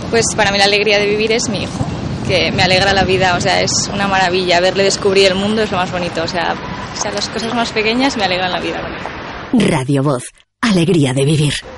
Pues para mí la alegría de vivir es mi hijo, que me alegra la vida, o sea, es una maravilla. Verle descubrir el mundo es lo más bonito, o sea las cosas más pequeñas me alegran la vida. Radio Voz, alegría de vivir.